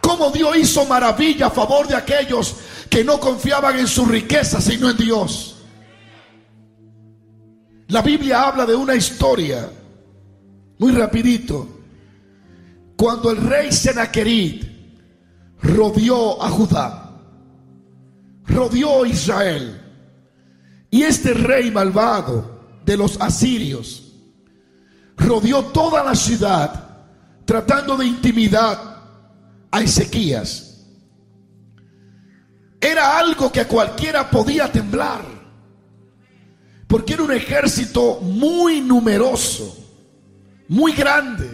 cómo Dios hizo maravilla a favor de aquellos que no confiaban en su riqueza, sino en Dios. La Biblia habla de una historia, muy rapidito, cuando el rey Senaquerib rodeó a Judá, rodeó a Israel, y este rey malvado de los asirios rodeó toda la ciudad tratando de intimidar a Ezequías. Era algo que cualquiera podía temblar, porque era un ejército muy numeroso, muy grande,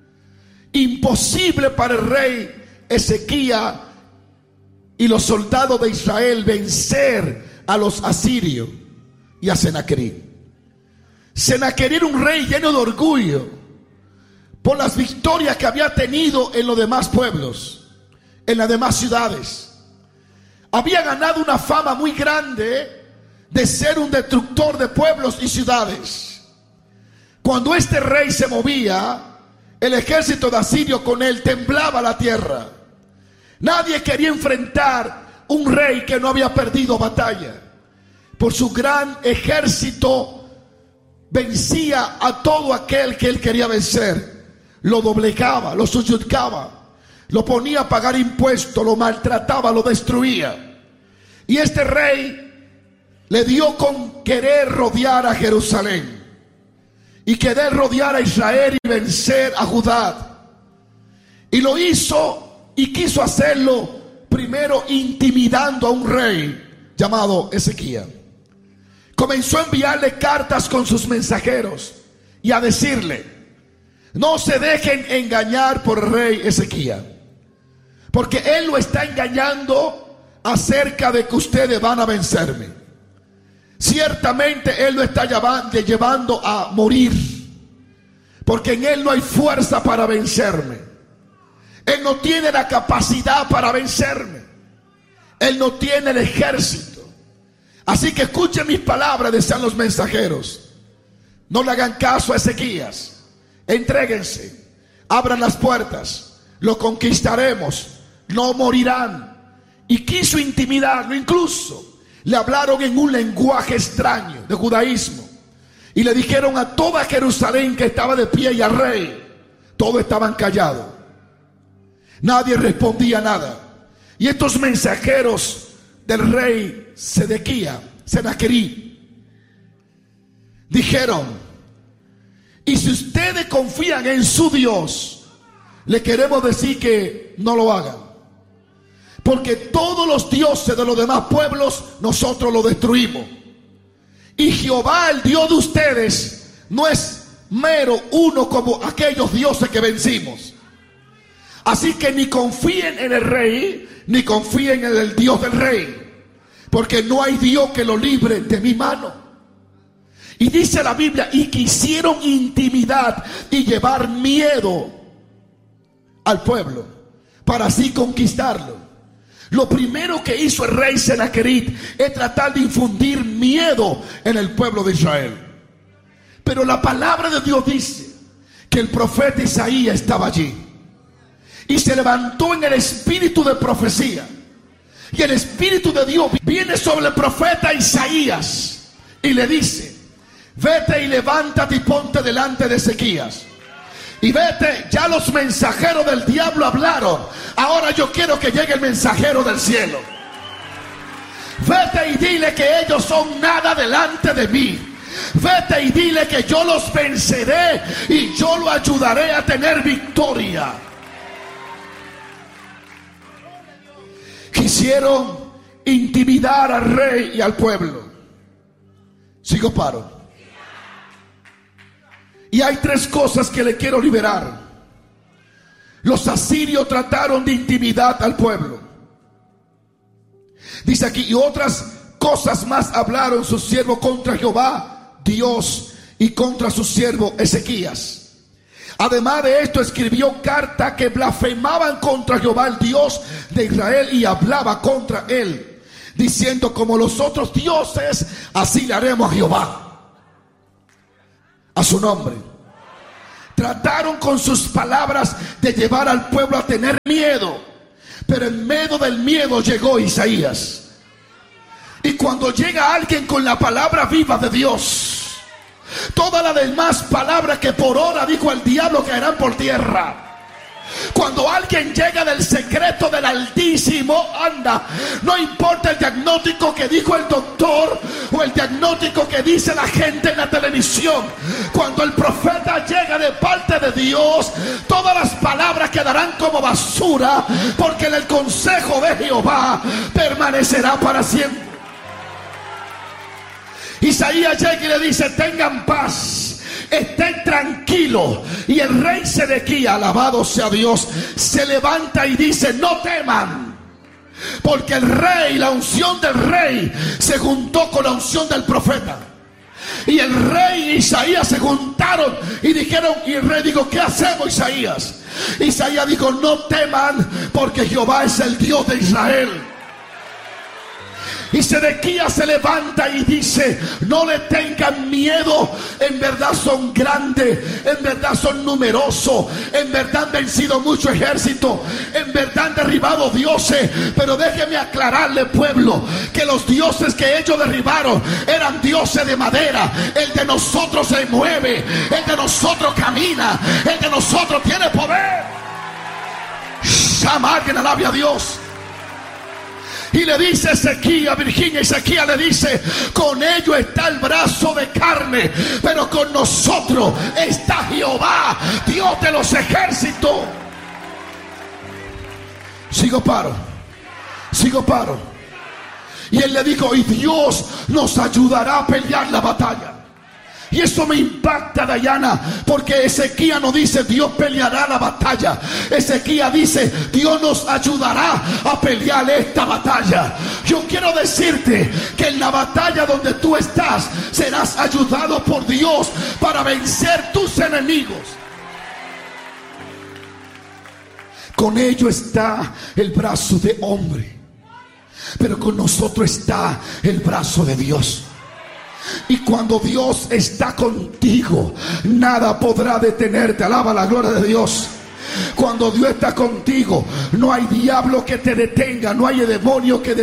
imposible para el rey Ezequías y los soldados de Israel vencer a los asirios y a Senaquerib. Senaquerib era un rey lleno de orgullo por las victorias que había tenido en los demás pueblos, en las demás ciudades. Había ganado una fama muy grande de ser un destructor de pueblos y ciudades. Cuando este rey se movía, el ejército de Asirio con él temblaba la tierra. Nadie quería enfrentar un rey que no había perdido batalla. Por su gran ejército vencía a todo aquel que él quería vencer. Lo doblegaba, lo subyugaba, lo ponía a pagar impuestos, lo maltrataba, lo destruía. Y este rey le dio con querer rodear a Jerusalén y querer rodear a Israel y vencer a Judá. Y lo hizo y quiso hacerlo primero intimidando a un rey llamado Ezequías. Comenzó a enviarle cartas con sus mensajeros y a decirle: no se dejen engañar por el rey Ezequías, porque él lo está engañando acerca de que ustedes van a vencerme. Ciertamente él lo está llevando a morir, porque en él no hay fuerza para vencerme. Él no tiene la capacidad para vencerme. Él no tiene el ejército. Así que escuchen mis palabras, decían los mensajeros. No le hagan caso a Ezequías. Entréguense, abran las puertas, lo conquistaremos, no morirán. Y quiso intimidarlo. Incluso le hablaron en un lenguaje extraño de judaísmo y le dijeron a toda Jerusalén que estaba de pie y al rey. Todos estaban callados, nadie respondía nada. Y estos mensajeros del rey Senaquerib dijeron: y si ustedes confían en su Dios, le queremos decir que no lo hagan, porque todos los dioses de los demás pueblos nosotros los destruimos, y Jehová, el Dios de ustedes, no es mero uno como aquellos dioses que vencimos. Así que ni confíen en el rey, ni confíen en el Dios del rey, porque no hay Dios que lo libre de mi mano. Y dice la Biblia: y quisieron intimidar y llevar miedo al pueblo para así conquistarlo. Lo primero que hizo el rey Senaquerib es tratar de infundir miedo en el pueblo de Israel. Pero la palabra de Dios dice que el profeta Isaías estaba allí y se levantó en el espíritu de profecía. Y el espíritu de Dios viene sobre el profeta Isaías y le dice: vete y levántate y ponte delante de Ezequías. Y vete, ya los mensajeros del diablo hablaron, ahora yo quiero que llegue el mensajero del cielo. Vete y dile que ellos son nada delante de mí. Vete y dile que yo los venceré y yo lo ayudaré a tener victoria. Quisieron intimidar al rey y al pueblo. Sigo paro. Y hay tres cosas que le quiero liberar. Los asirios trataron de intimidar al pueblo. Dice aquí: y otras cosas más hablaron sus siervos contra Jehová Dios y contra su siervo Ezequías. Además de esto, escribió cartas que blasfemaban contra Jehová, el Dios de Israel, y hablaba contra él, diciendo: como los otros dioses, así le haremos a Jehová. A su nombre. Trataron con sus palabras de llevar al pueblo a tener miedo Pero en medio del miedo llegó Isaías. Y cuando llega alguien con la palabra viva de Dios, todas las demás palabras que por hora dijo el diablo caerán por tierra. Cuando alguien llega del secreto del Altísimo, anda, no importa el diagnóstico que dijo el doctor o el diagnóstico que dice la gente en la televisión. Cuando el profeta llega de parte de Dios, todas las palabras quedarán como basura, porque el consejo de Jehová permanecerá para siempre. Isaías llega y le dice: tengan paz, estén tranquilos. Y el rey Sedequías, alabado sea Dios, se levanta y dice: no teman, porque el rey, la unción del rey se juntó con la unción del profeta. Y el rey y Isaías se juntaron y dijeron, y el rey dijo: ¿qué hacemos, Isaías? Isaías dijo: no teman, porque Jehová es el Dios de Israel. Y Sedequías se levanta y dice: no le tengan miedo, en verdad son grandes, en verdad son numerosos, en verdad han vencido mucho ejército, en verdad han derribado dioses. Pero déjeme aclararle, pueblo, que los dioses que ellos derribaron eran dioses de madera. El de nosotros se mueve, el de nosotros camina, el de nosotros tiene poder. Llama a alguien, alabe a Dios. Y le dice Ezequiel, Virginia, Ezequiel le dice: con ellos está el brazo de carne, pero con nosotros está Jehová, Dios de los ejércitos. Sigo paro. Y él le dijo: y Dios nos ayudará a pelear la batalla. Y eso me impacta, Dayana, porque Ezequiel no dice Dios peleará la batalla. Ezequiel dice Dios nos ayudará a pelear esta batalla. Yo quiero decirte que en la batalla donde tú estás serás ayudado por Dios para vencer tus enemigos. Con ello está el brazo de hombre, pero con nosotros está el brazo de Dios. Y cuando Dios está contigo, nada podrá detenerte. Alaba la gloria de Dios. Cuando Dios está contigo, no hay diablo que te detenga, no hay demonio que